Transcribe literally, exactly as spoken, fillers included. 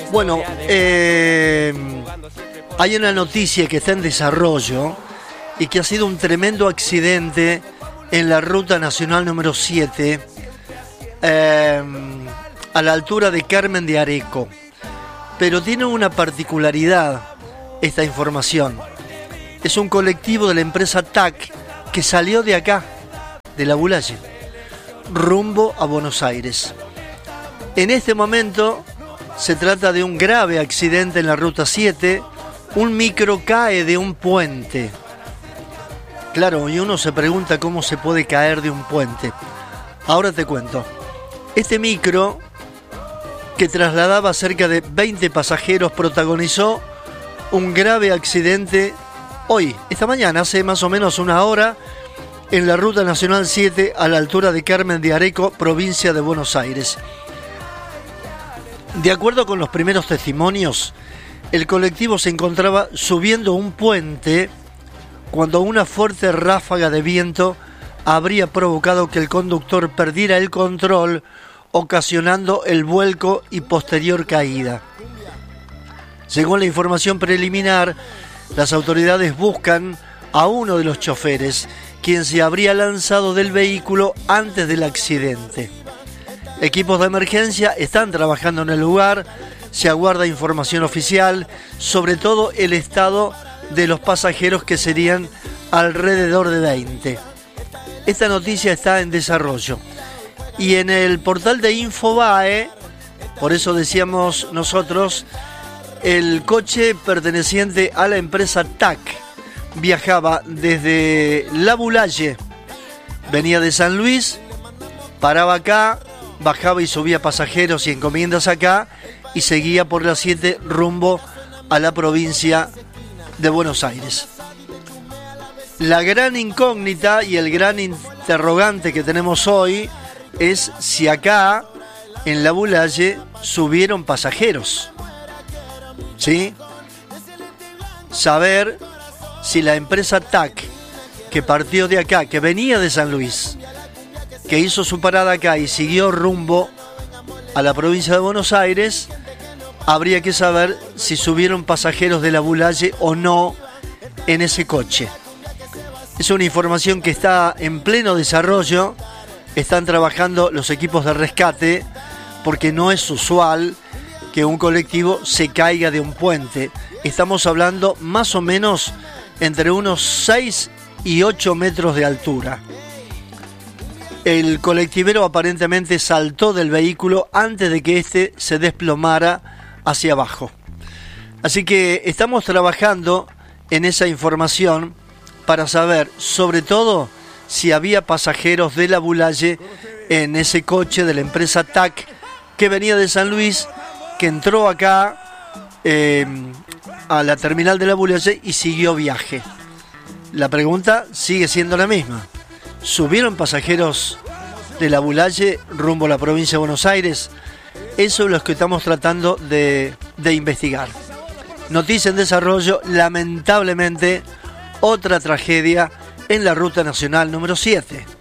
Bueno, eh, hay una noticia que está en desarrollo y que ha sido un tremendo accidente en la ruta nacional número siete, eh, a la altura de Carmen de Areco. Pero tiene una particularidad esta información. Es un colectivo de la empresa T A C que salió de acá, de la Bulaye, rumbo a Buenos Aires. En este momento se trata de un grave accidente en la ruta siete. Un micro cae de un puente. Claro, y uno se pregunta cómo se puede caer de un puente. Ahora te cuento. Este micro, que trasladaba cerca de veinte pasajeros, protagonizó un grave accidente hoy, esta mañana, hace más o menos una hora, en la ruta nacional siete a la altura de Carmen de Areco, provincia de Buenos Aires. De acuerdo con los primeros testimonios, el colectivo se encontraba subiendo un puente cuando una fuerte ráfaga de viento habría provocado que el conductor perdiera el control, ocasionando el vuelco y posterior caída. Según la información preliminar, las autoridades buscan a uno de los choferes, quien se habría lanzado del vehículo antes del accidente. Equipos de emergencia están trabajando en el lugar, se aguarda información oficial, sobre todo el estado de los pasajeros, que serían alrededor de veinte. Esta noticia está en desarrollo. Y en el portal de Infobae, por eso decíamos nosotros, el coche perteneciente a la empresa T A C viajaba desde La Bulaye, venía de San Luis, paraba acá, bajaba y subía pasajeros y encomiendas acá y seguía por la siete rumbo a la provincia de Buenos Aires. La gran incógnita y el gran interrogante que tenemos hoy es si acá en La Bulaye subieron pasajeros, ¿sí? Saber si la empresa T A C, que partió de acá, que venía de San Luis, que hizo su parada acá y siguió rumbo a la provincia de Buenos Aires, habría que saber si subieron pasajeros de La Bulaye o no en ese coche. Es una información que está en pleno desarrollo. Están trabajando los equipos de rescate, porque no es usual que un colectivo se caiga de un puente. Estamos hablando más o menos entre unos seis y ocho metros de altura. El colectivero aparentemente saltó del vehículo antes de que éste se desplomara hacia abajo. Así que estamos trabajando en esa información para saber, sobre todo, si había pasajeros de La Bulaye en ese coche de la empresa T A C que venía de San Luis, que entró acá eh, a la terminal de La Bulaye y siguió viaje. La pregunta sigue siendo la misma. ¿Subieron pasajeros de La Bulaye rumbo a la provincia de Buenos Aires? Eso es lo que estamos tratando de, de investigar. Noticia en desarrollo, lamentablemente, otra tragedia en la ruta nacional número siete.